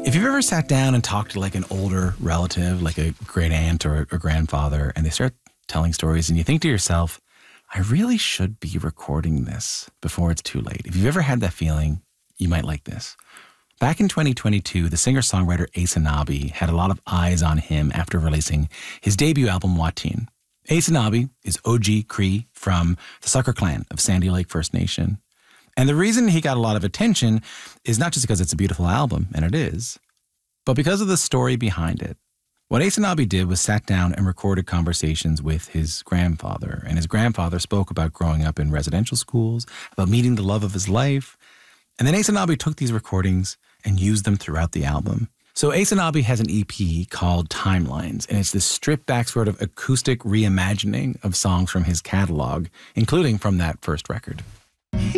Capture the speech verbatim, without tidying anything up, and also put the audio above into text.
If you've ever sat down and talked to like an older relative, like a great aunt or a grandfather, and they start telling stories and you think to yourself, I really should be recording this before it's too late. If you've ever had that feeling, you might like this. Back in twenty twenty-two, the singer-songwriter Aysanabee had a lot of eyes on him after releasing his debut album, Wahtin. Aysanabee is O G Cree from the Sucker Clan of Sandy Lake First Nation. And the reason he got a lot of attention is not just because it's a beautiful album, and it is, but because of the story behind it. What Aysanabee did was sat down and recorded conversations with his grandfather. And his grandfather spoke about growing up in residential schools, about meeting the love of his life. And then Aysanabee took these recordings and used them throughout the album. So Aysanabee has an E P called Timelines, and it's this stripped-back sort of acoustic reimagining of songs from his catalog, including from that first record.